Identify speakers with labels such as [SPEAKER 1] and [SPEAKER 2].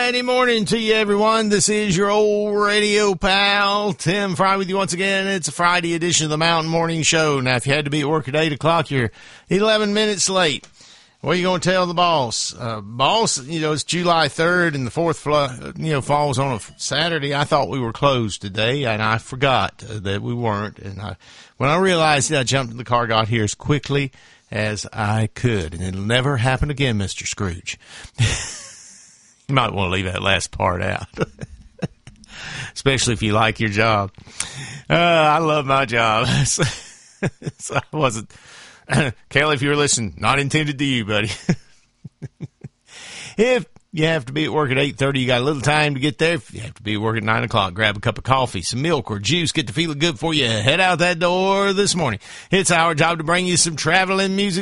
[SPEAKER 1] Friday morning to you, everyone. This is your old radio pal, Tim Fry, with you once again. It's a Friday edition of the Mountain Morning Show. Now, if you had to be at work at 8 o'clock, you're 11 minutes late. What are you going to tell the boss? Boss, it's July 3rd and the 4th, falls on a Saturday. I thought we were closed today, and I forgot that we weren't. And when I realized it, I jumped in the car, got here as quickly as I could. And it'll never happen again, Mr. Scrooge. You might want to leave that last part out, especially if you like your job. I love my job. So I wasn't... Kelly, if you're listening, not intended to you, buddy. If you have to be at work at 8:30, you got a little time to get there. If you have to be at work at 9 o'clock, grab a cup of coffee, some milk or juice, get to feeling good before you head out that door this morning. It's our job to bring you some traveling music